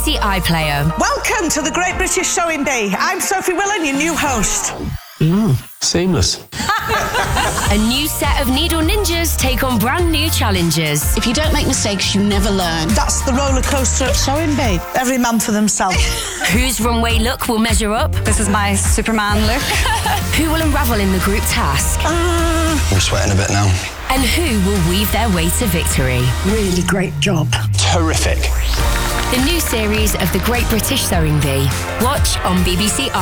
BBC iPlayer. Welcome to the Great British Sewing Bee. I'm Sophie Willan, your new host. Seamless. A new set of needle ninjas take on brand new challenges. If you don't make mistakes, you never learn. That's the roller coaster at Sewing Bee. Every man for themselves. Whose runway look will measure up? This is my Superman look. Who will unravel in the group task? I'm sweating a bit now. And who will weave their way to victory? Really great job. Terrific. The new series of The Great British Sewing Bee. Watch on BBC